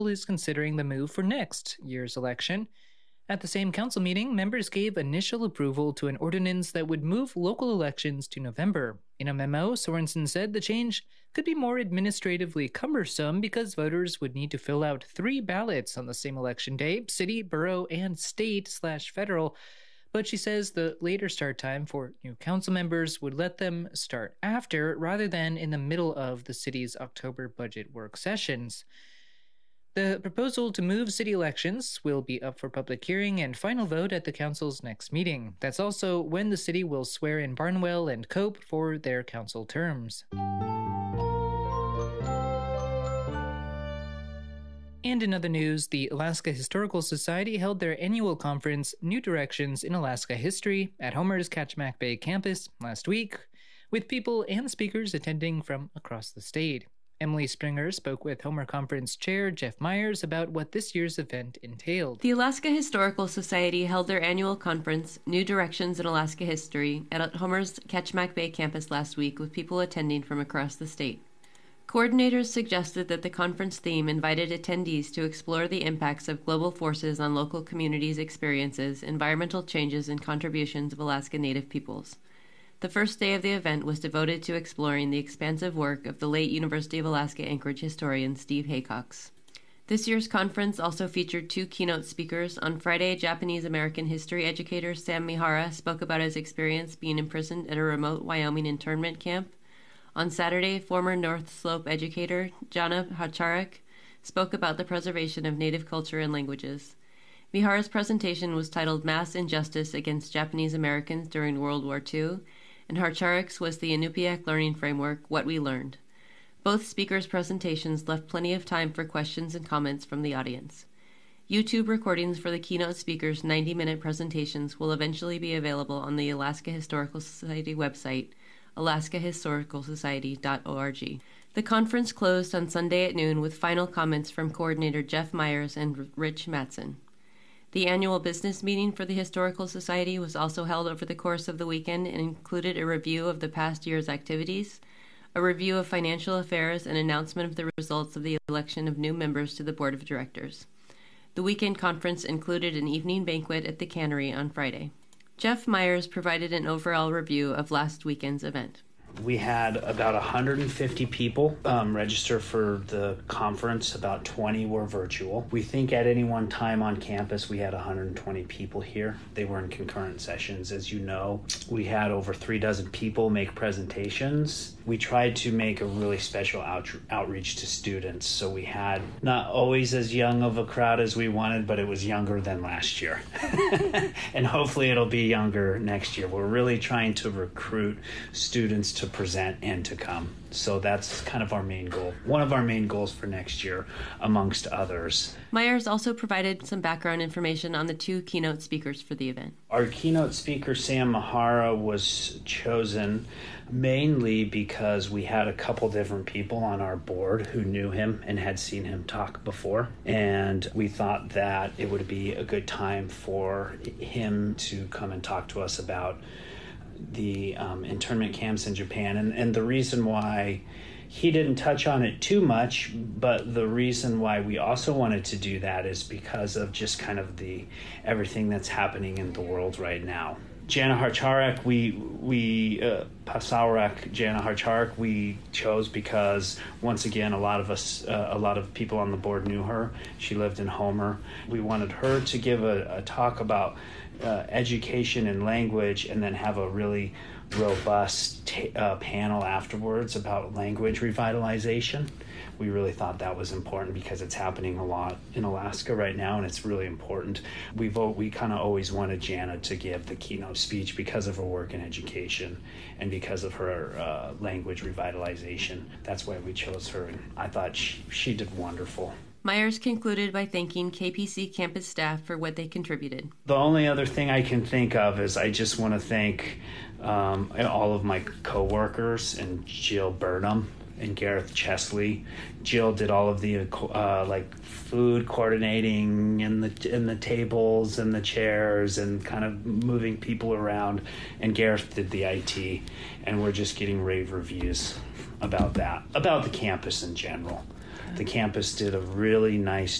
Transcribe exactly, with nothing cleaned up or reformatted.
is considering the move for next year's election. At the same council meeting, members gave initial approval to an ordinance that would move local elections to November. In a memo, Sorensen said the change could be more administratively cumbersome because voters would need to fill out three ballots on the same election day, city, borough, and state slash federal. But she says the later start time for new council members would let them start after rather than in the middle of the city's October budget work sessions. The proposal to move city elections will be up for public hearing and final vote at the council's next meeting. That's also when the city will swear in Barnwell and Cope for their council terms. And in other news, the Alaska Historical Society held their annual conference, New Directions in Alaska History, at Homer's Kachemak Bay campus last week, with people and speakers attending from across the state. Emily Springer spoke with Homer Conference Chair Jeff Myers about what this year's event entailed. The Alaska Historical Society held their annual conference, New Directions in Alaska History, at Homer's Kachemak Bay campus last week with people attending from across the state. Coordinators suggested that the conference theme invited attendees to explore the impacts of global forces on local communities' experiences, environmental changes, and contributions of Alaska Native peoples. The first day of the event was devoted to exploring the expansive work of the late University of Alaska Anchorage historian Steve Haycox. This year's conference also featured two keynote speakers. On Friday, Japanese-American history educator Sam Mihara spoke about his experience being imprisoned at a remote Wyoming internment camp. On Saturday, former North Slope educator Jana Hacharek spoke about the preservation of Native culture and languages. Mihara's presentation was titled Mass Injustice Against Japanese Americans During World War Two, and Harcharek's was the Inupiaq Learning Framework, What We Learned. Both speakers' presentations left plenty of time for questions and comments from the audience. YouTube recordings for the keynote speakers' ninety-minute presentations will eventually be available on the Alaska Historical Society website, alaska historical society dot org. The conference closed on Sunday at noon with final comments from coordinator Jeff Myers and Rich Matson. The annual business meeting for the Historical Society was also held over the course of the weekend and included a review of the past year's activities, a review of financial affairs, and announcement of the results of the election of new members to the board of directors. The weekend conference included an evening banquet at the cannery on Friday. Jeff Myers provided an overall review of last weekend's event. We had about one hundred fifty people um, register for the conference. About twenty were virtual. We think at any one time on campus we had one hundred twenty people here. They were in concurrent sessions. As you know, we had over three dozen people make presentations. We tried to make a really special out- outreach to students. So we had not always as young of a crowd as we wanted, but it was younger than last year. And hopefully it'll be younger next year. We're really trying to recruit students to to present and to come. So that's kind of our main goal. One of our main goals for next year, amongst others. Myers also provided some background information on the two keynote speakers for the event. Our keynote speaker, Sam Mihara, was chosen mainly because we had a couple different people on our board who knew him and had seen him talk before. And we thought that it would be a good time for him to come and talk to us about the um, internment camps in Japan. And, and the reason why he didn't touch on it too much, but the reason why we also wanted to do that is because of just kind of the everything that's happening in the world right now. Jana Harcharek, we, we uh, Pasaurek Jana Harcharek, we chose because, once again, a lot of us, uh, a lot of people on the board knew her. She lived in Homer. We wanted her to give a, a talk about Uh, education and language, and then have a really robust t- uh, panel afterwards about language revitalization. We really thought that was important because it's happening a lot in Alaska right now, and it's really important. We've we kind of always wanted Jana to give the keynote speech because of her work in education and because of her uh, language revitalization. That's why we chose her, and I thought she, she did wonderful. Myers concluded by thanking K P C campus staff for what they contributed. The only other thing I can think of is I just want to thank um, all of my coworkers and Jill Burnham and Gareth Chesley. Jill did all of the uh, like food coordinating and the and the tables and the chairs and kind of moving people around, and Gareth did the I T, and we're just getting rave reviews about that, about the campus in general. The campus did a really nice